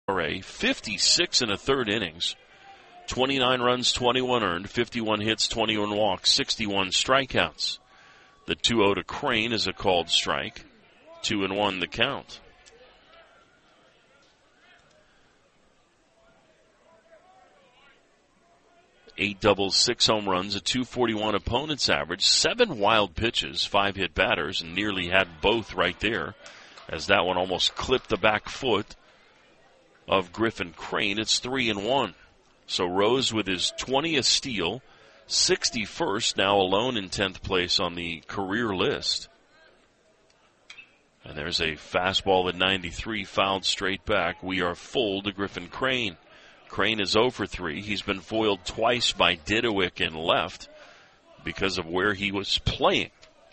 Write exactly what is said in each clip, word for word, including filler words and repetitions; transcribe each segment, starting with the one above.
fifty-six and a third innings, twenty-nine runs, twenty-one earned, fifty-one hits, twenty-one walks, sixty-one strikeouts. The two oh to Crane is a called strike. Two and one the count. Eight doubles, six home runs, a two forty-one opponent's average, seven wild pitches, five hit batters, and nearly had both right there, as that one almost clipped the back foot of Griffin Crane. It's three and one. So Rose with his twentieth steal, sixty-first, now alone in tenth place on the career list. And there's a fastball at ninety-three, fouled straight back. We are full to Griffin Crane. Crane is oh for three. He's been foiled twice by Didowick in left because of where he was playing.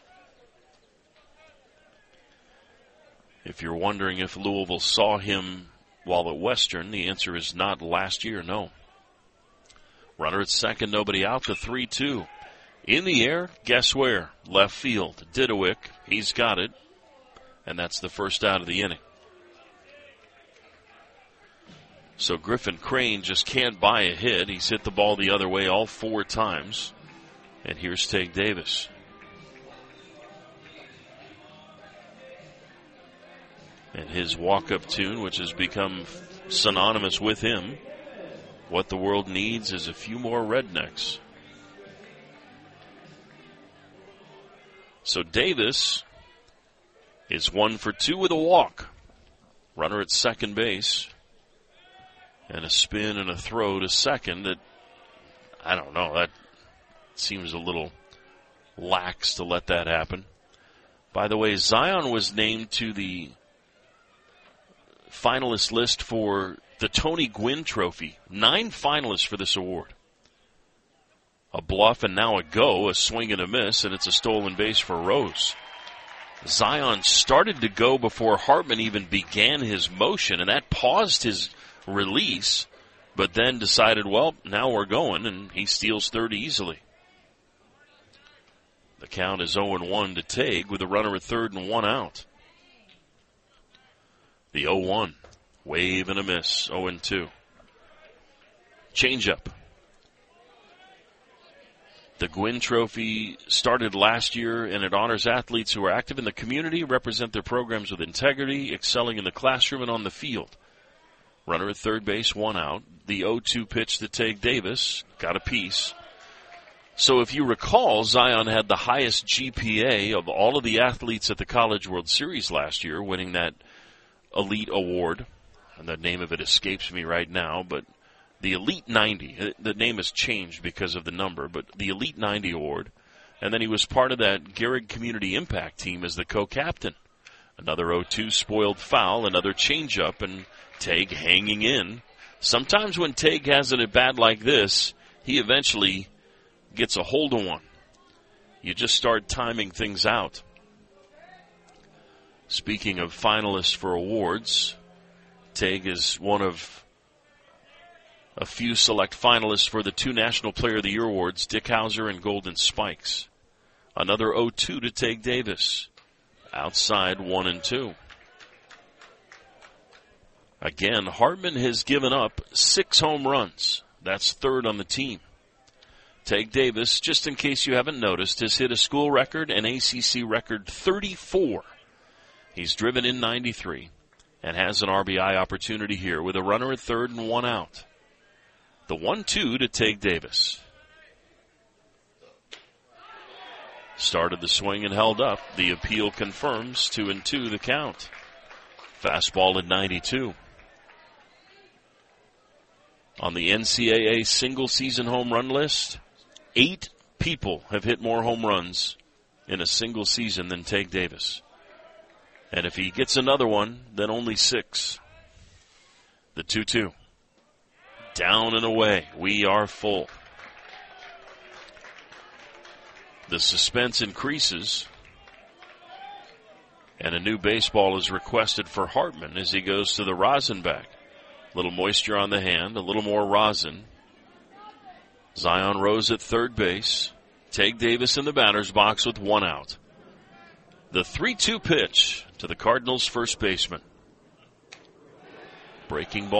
If you're wondering if Louisville saw him while at Western, the answer is not last year, no. Runner at second, nobody out, the three two. In the air, guess where? Left field. Didowick, he's got it. And that's the first out of the inning. So Griffin Crane just can't buy a hit. He's hit the ball the other way all four times. And here's Tate Davis. And his walk-up tune, which has become synonymous with him. What the world needs is a few more rednecks. So Davis is one for two with a walk. Runner at second base. And a spin and a throw to second that, I don't know, that seems a little lax to let that happen. By the way, Zion was named to the finalist list for the Tony Gwynn Trophy. Nine finalists for this award. A bluff and now a go, a swing and a miss, and it's a stolen base for Rose. Zion started to go before Hartman even began his motion, and that paused his release, but then decided, well, now we're going, and he steals third easily. The count is oh and one to Tague with a runner at third and one out. The oh one, wave and a miss, oh and two. Changeup. The Gwynn Trophy started last year, and it honors athletes who are active in the community, represent their programs with integrity, excelling in the classroom and on the field. Runner at third base, one out. The oh two pitch to Tate Davis, got a piece. So if you recall, Zion had the highest G P A of all of the athletes at the College World Series last year, winning that Elite Award. And the name of it escapes me right now, but the Elite ninety. The name has changed because of the number, but the Elite ninety Award. And then he was part of that Gehrig Community Impact team as the co-captain. Another oh two spoiled foul, another changeup, and Tague hanging in. Sometimes when Tague has it at bat like this, he eventually gets a hold of one. You just start timing things out. Speaking of finalists for awards, Tague is one of a few select finalists for the two National Player of the Year awards, Dick Hauser and Golden Spikes. Another oh two to Tate Davis. Outside, one and two. Again, Hartman has given up six home runs. That's third on the team. Tate Davis, just in case you haven't noticed, has hit a school record and A C C record thirty-four. He's driven in ninety-three and has an R B I opportunity here with a runner at third and one out. The one two to Tate Davis. Started the swing and held up. The appeal confirms two and two the count. Fastball at ninety-two. On the N C double A single-season home run list, eight people have hit more home runs in a single season than Tate Davis. And if he gets another one, then only six. The two two. Down and away. We are full. The suspense increases. And a new baseball is requested for Hartman as he goes to the rosin bag. A little moisture on the hand, a little more rosin. Zion Rose at third base. Tate Davis in the batter's box with one out. The three two pitch to the Cardinals' first baseman. Breaking ball.